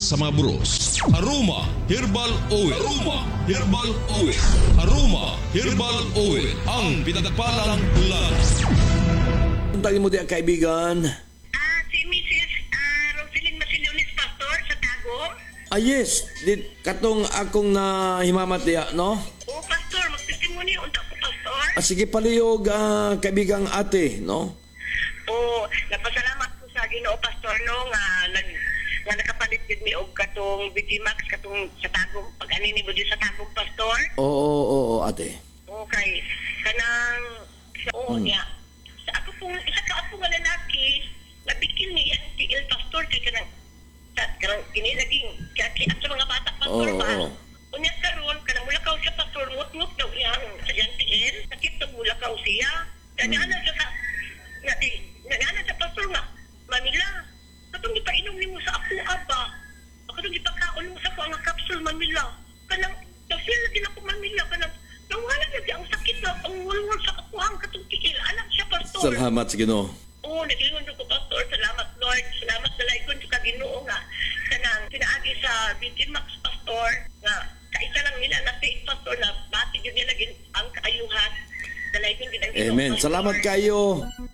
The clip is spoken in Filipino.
sa mga buros. Haruma Herbal Oil. Haruma Herbal Oil. Haruma Herbal Oil. Ang pinagpalang bulan. Tagin mo di ang kaibigan. Si Mrs. Roselyn Masiliones, Pastor, sa Tagum. Yes, katong akong na himamat diya, no? Oo, Pastor, magtestimony unta ko, Pastor. Sige palihog, kaibigang ate, no? Oo, napasalamat ko sa Ginoo, Pastor, no, nga nakapalit gid mi og katong Vigimax katong sa Tagum, pag-ani ni Budyo sa Tagum, Pastor. Oo, ate. Okay, kanang niya. Sa ako pong isa ka ako nga lalaki, nabikil ni ang tiil, Pastor, kay kanang kinilaging kaki at sa mga bata, Pastor, ba? Unya karon kanang mulakaw siya, Pastor, ngut-ngut daw iyang sa iyang tiil, sakit na mulakaw siya. Ganyan siya sa nanana sa Pastor nga, Manila, katong ipainom ni mo sa ako, Aba. Katong ipakaon mo sa ako ang capsule, Manila. Kanang, nag-feel na din ako, Manila. Kanang, nawala na di ang sakit na, ang wulwul sa ako ang katong tiil. Alam siya, Pastor. Salamat sa Ginoo. Oo, nagilingon ko, Pastor. Salamat, Lord. Salamat sa laikon sa Ginoo nga. Kanang, sinaagi sa Vigimax, Pastor, nga, kaisa lang nila na faith, Pastor, na batig yun nila ang kaayuhan. Sa laikon din ang Ginoo, Amen. Pastor. Salamat kayo.